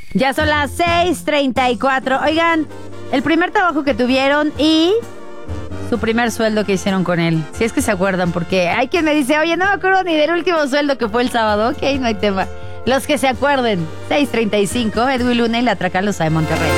Ya son las 6:34. Oigan, el primer trabajo que tuvieron y su primer sueldo que hicieron con él. Si es que se acuerdan, porque hay quien me dice, oye, no me acuerdo ni del último sueldo que fue el sábado. Ok, no hay tema. Los que se acuerden. 6:35, Edwin Luna y la Tracalosa de Monterrey.